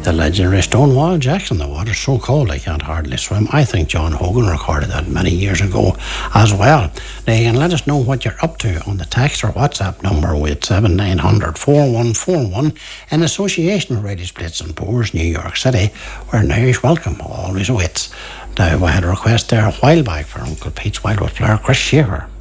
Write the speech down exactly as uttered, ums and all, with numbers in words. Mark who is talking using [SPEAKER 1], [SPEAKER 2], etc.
[SPEAKER 1] The legendary Stonewall Jackson, the water's so cold I can't hardly swim. I think John Hogan recorded that many years ago as well. Now you can let us know what you're up to on the text or WhatsApp number with seven nine hundred, four one four one in association with Radio Splits and Pours, New York City, where an Irish welcome always awaits. Now I had a request there a while back for Uncle Pete's Wildwood player Chris Shaver.